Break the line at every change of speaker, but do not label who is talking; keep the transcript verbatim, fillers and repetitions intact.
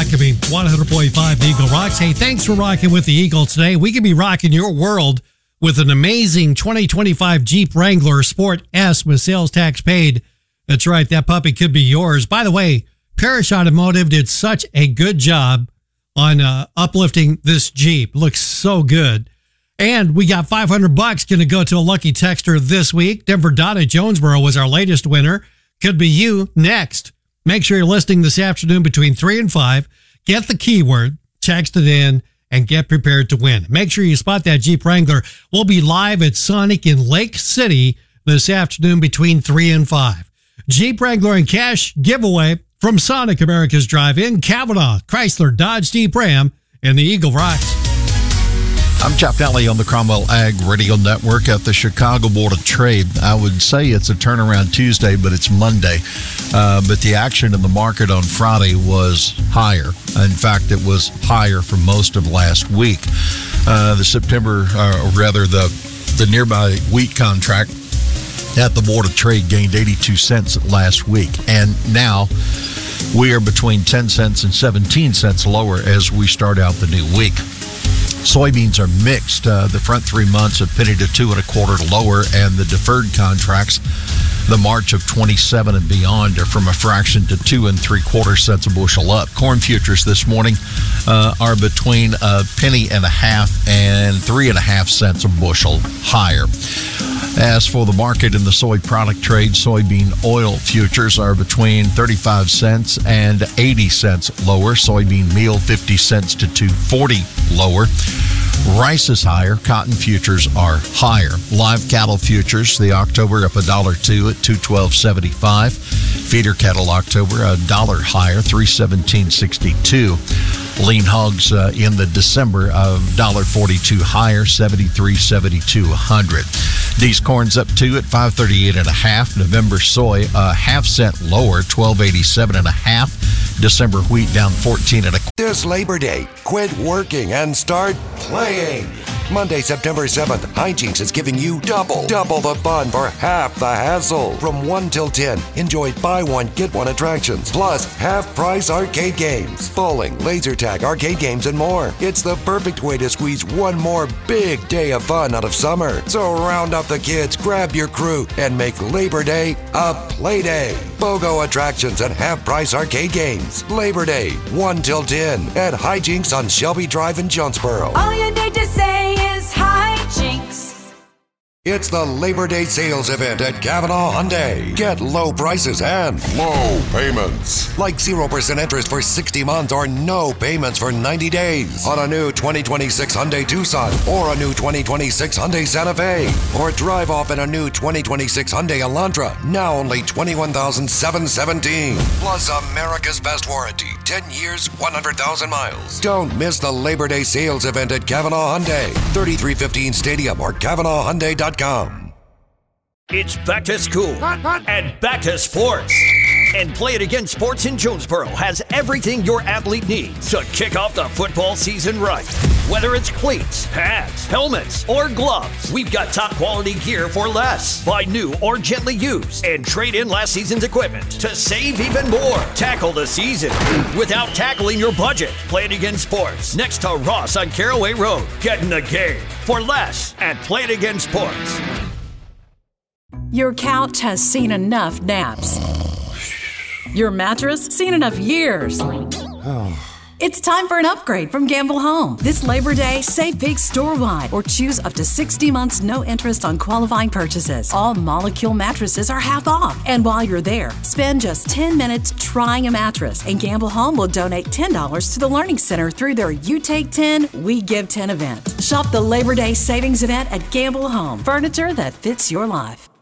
welcoming one hundred point five Eagle Rocks. Hey, thanks for rocking with the Eagles today. We could be rocking your world with an amazing twenty twenty-five Jeep Wrangler Sport S with sales tax paid. That's right, that puppy could be yours. By the way, Parrish Automotive did such a good job on uh, uplifting this Jeep. Looks so good. And we got five hundred bucks going to go to a lucky texter this week. Denver Donna Jonesboro was our latest winner. Could be you next. Make sure you're listening this afternoon between three and five. Get the keyword, text it in, and get prepared to win. Make sure you spot that Jeep Wrangler. We'll be live at Sonic in Lake City this afternoon between three and five. Jeep Wrangler and cash giveaway from Sonic America's Drive-In, Kavanaugh, Chrysler, Dodge, Jeep Ram, and the Eagle Rocks.
I'm Chop Valley on the Cromwell Ag Radio Network at the Chicago Board of Trade. I would say it's a turnaround Tuesday, but it's Monday. Uh, but the action in the market on Friday was higher. In fact, it was higher for most of last week. Uh, the September, uh, or rather the, the nearby wheat contract at the Board of Trade gained eighty-two cents last week. And now we are between ten cents and seventeen cents lower as we start out the new week. Soybeans are mixed. Uh, the front three months of penny to two and a quarter lower, and the deferred contracts, the March of twenty-seven and beyond, are from a fraction to two and three quarter cents a bushel up. Corn futures this morning uh, are between a penny and a half and three and a half cents a bushel higher. As for the market in the soy product trade, soybean oil futures are between thirty-five cents and eighty cents lower. Soybean meal fifty cents to two forty lower. Rice is higher. Cotton futures are higher. Live cattle futures, the October up a dollar two at two twelve seventy five. Feeder cattle October a dollar higher, three seventeen sixty two. Lean hogs uh, in the December of dollar forty two higher, seventy three seventy two a hundred. These corns up two at five thirty eight and a half. November soy a half cent lower, twelve eighty seven and a half. December wheat down fourteen and a.
This Labor Day, quit working and start playing. Monday, September seventh, Hijinks is giving you double, double the fun for half the hassle. From one till ten, enjoy buy one, get one attractions, plus half-price arcade games, bowling, laser tag, arcade games, and more. It's the perfect way to squeeze one more big day of fun out of summer. So round up the kids, grab your crew, and make Labor Day a play day. BOGO attractions and half-price arcade games. Labor Day, one till ten, at Hijinks on Shelby Drive in Jonesboro.
All you need to say is Hijinks.
It's the Labor Day sales event at Kavanaugh Hyundai. Get low prices and low payments. Like zero percent interest for sixty months or no payments for ninety days. On a new twenty twenty-six Hyundai Tucson or a new twenty twenty-six Hyundai Santa Fe. Or drive off in a new twenty twenty-six Hyundai Elantra. Now only twenty-one thousand seven hundred seventeen dollars. Plus America's best warranty. ten years, one hundred thousand miles. Don't miss the Labor Day sales event at Kavanaugh Hyundai. thirty-three fifteen Stadium or Kavanaugh Hyundai dot com.
It's back to school and back to sports. And Play It Again Sports in Jonesboro has everything your athlete needs to kick off the football season right. Whether it's cleats, pads, helmets, or gloves, we've got top quality gear for less. Buy new or gently used and trade in last season's equipment to save even more. Tackle the season without tackling your budget. Play It Again Sports next to Ross on Caraway Road. Get in the game for less at Play It Again Sports.
Your couch has seen enough naps. Your mattress seen enough years. It's time for an upgrade from Gamble Home. This Labor Day, save big store-wide or choose up to sixty months no interest on qualifying purchases. All Molecule mattresses are half off. And while you're there, spend just ten minutes trying a mattress, and Gamble Home will donate ten dollars to the Learning Center through their You Take ten, We Give ten event. Shop the Labor Day savings event at Gamble Home. Furniture that fits your life.